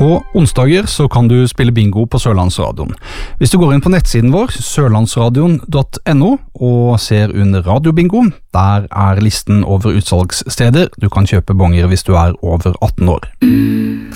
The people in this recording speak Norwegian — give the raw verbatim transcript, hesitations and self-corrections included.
På onsdager så kan du spille bingo på Sørlandsradioen. Hvis du går inn på nettsiden vår, sørlandsradion punktum no, og ser under radiobingo, der er listen over utsalgssteder. Du kan kjøpe bonger hvis du er over atten år.